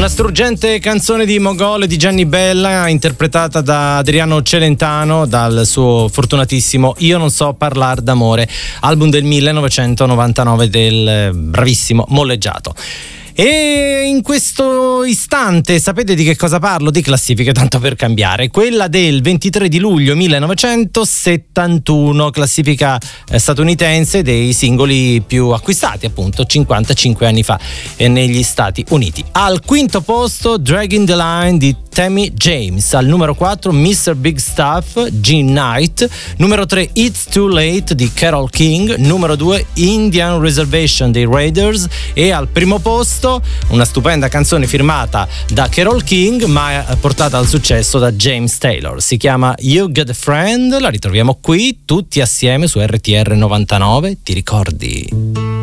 Una struggente canzone di Mogol di Gianni Bella, interpretata da Adriano Celentano dal suo fortunatissimo Io non so parlar d'amore, album del 1999 del bravissimo Molleggiato. E in questo istante sapete di che cosa parlo? Di classifiche, tanto per cambiare. Quella del 23 di luglio 1971, classifica statunitense dei singoli più acquistati, appunto 55 anni fa negli Stati Uniti. Al quinto posto Dragging the Line di Tammy James, al numero 4 Mr. Big Stuff, Gene Knight, numero 3 It's Too Late di Carole King, numero 2 Indian Reservation dei Raiders, e al primo posto una stupenda canzone firmata da Carole King ma portata al successo da James Taylor. Si chiama You Got a Friend, la ritroviamo qui tutti assieme su RTR 99. Ti ricordi?